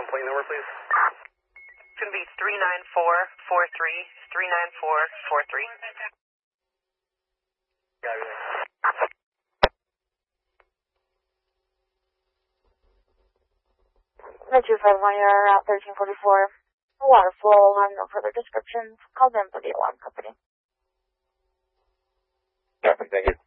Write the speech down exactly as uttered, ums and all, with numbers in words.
complaint number, please? It's going to be three nine four four three, three nine four four three. Got it. Metro five one, you're Route thirteen forty-four. Water flow, have no further descriptions. Call them for the alarm company. Copy, thank you.